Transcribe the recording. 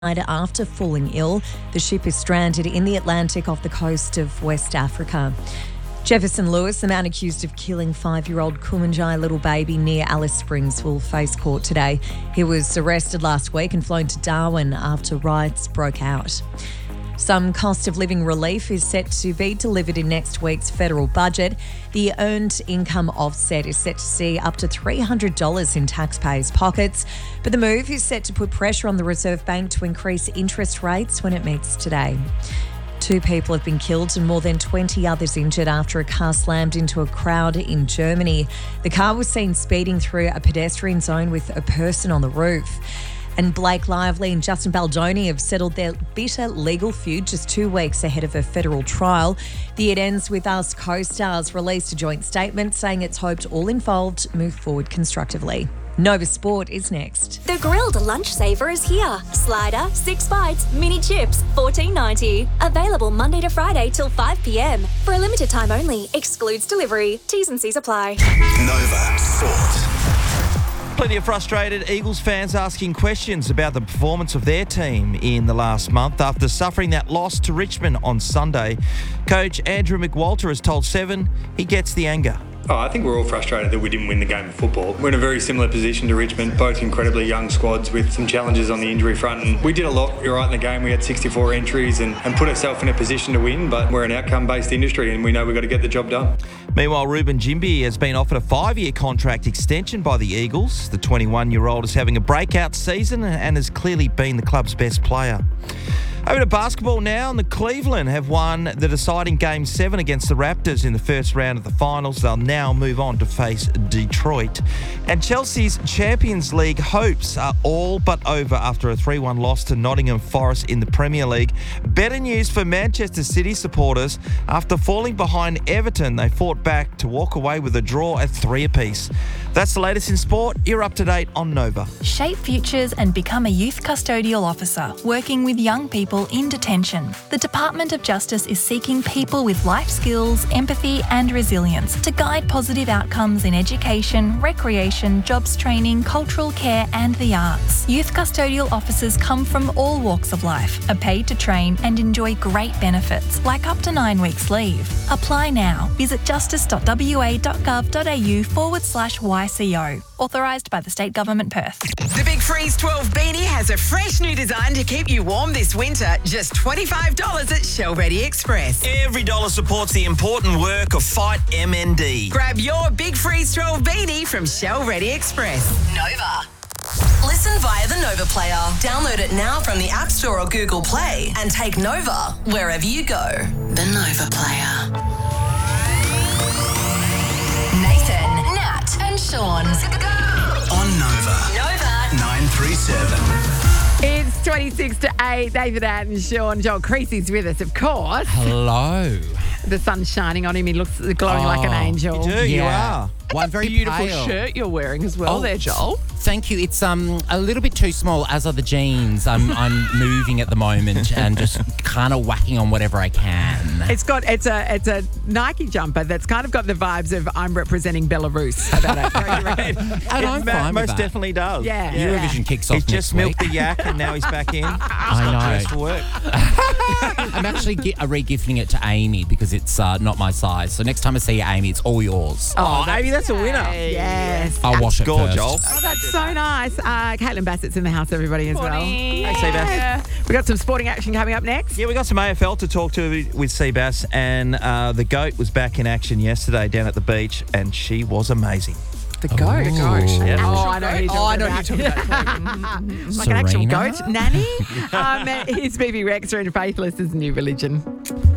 After falling ill. The ship is stranded in the Atlantic off the coast of West Africa. Jefferson Lewis, the man accused of killing 5-year-old Kumanjai little baby near Alice Springs, will face court today. He was arrested last week and flown to Darwin after riots broke out. Some cost of living relief is set to be delivered in next week's federal budget. The earned income offset is set to see up to $300 in taxpayers' pockets. But the move is set to put pressure on the Reserve Bank to increase interest rates when it meets today. 2 people have been killed and more than 20 others injured after a car slammed into a crowd in Germany. The car was seen speeding through a pedestrian zone with a person on the roof. And Blake Lively and Justin Baldoni have settled their bitter legal feud just 2 weeks ahead of a federal trial. The It Ends With Us co-stars released a joint statement saying it's hoped all involved move forward constructively. Nova Sport is next. The grilled lunch saver is here. Slider, 6 bites, mini chips, $14.90. Available Monday to Friday till 5 p.m. For a limited time only. Excludes delivery. T's and C's apply. Nova Sport. Plenty of frustrated Eagles fans asking questions about the performance of their team in the last month after suffering that loss to Richmond on Sunday. Coach Andrew McWalter has told Seven he gets the anger. I think we're all frustrated that we didn't win the game of football. We're in a very similar position to Richmond, both incredibly young squads with some challenges on the injury front. And we did a lot right in the game. We had 64 entries and put ourselves in a position to win, but we're an outcome-based industry and we know we've got to get the job done. Meanwhile, Ruben Jimby has been offered a 5-year contract extension by the Eagles. The 21-year-old is having a breakout season and has clearly been the club's best player. Over to basketball now, and the Cleveland have won the deciding Game 7 against the Raptors in the first round of the finals. They'll now move on to face Detroit. And Chelsea's Champions League hopes are all but over after a 3-1 loss to Nottingham Forest in the Premier League. Better news for Manchester City supporters. After falling behind Everton, they fought back to walk away with a draw at 3 apiece. That's the latest in sport. You're up to date on Nova. Shape futures and become a youth custodial officer, working with young people in detention. The Department of Justice is seeking people with life skills, empathy and resilience to guide positive outcomes in education, recreation, jobs training, cultural care and the arts. Youth custodial officers come from all walks of life, are paid to train and enjoy great benefits like up to 9 weeks leave. Apply now. Visit justice.wa.gov.au/YCO. Authorised by the State Government Perth. The Big Freeze 12 beanie has a fresh new design to keep you warm this winter. Just $25 at Shell Ready Express. Every dollar supports the important work of Fight MND. Grab your Big Freeze 12 beanie from Shell Ready Express. Nova. Listen via the Nova Player. Download it now from the App Store or Google Play and take Nova wherever you go. The Nova Player. Nathan, Nat and Sean. On Nova. 937. It's 26 to 8. David and Sean. Joel Creasy's with us, of course. Hello. The sun's shining on him. He looks glowing like an angel. You do, you are. Well, I'm very beautiful pale. shirt you're wearing as well there, Joel. Thank you. It's a little bit too small, as are the jeans. I'm moving at the moment and just kind of whacking on whatever I can. It's a Nike jumper that's kind of got the vibes of I'm representing Belarus about it. And I'm fine with most that. definitely does. Yeah. Eurovision kicks off He's just next milked week. the yak and now he's back in. I know. Dressed for work. I'm actually re-gifting it to Amy because it's not my size. So next time I see you, Amy, it's all yours. Oh, Amy, that's a winner. Yes. I'll wash it Score, first. Joel. Oh, that's so nice. Caitlin Bassett's in the house, everybody, as well. Hey, Seabass. We got some sporting action coming up next. Yeah, we got some AFL to talk to with Seabass, and the GOAT was back in action yesterday down at the beach, and she was amazing. The goat. Yeah. Oh, I know who you're talking about. Like an actual Serena? goat. Nanny? Here's BB Rexa and Faithless is a New Religion.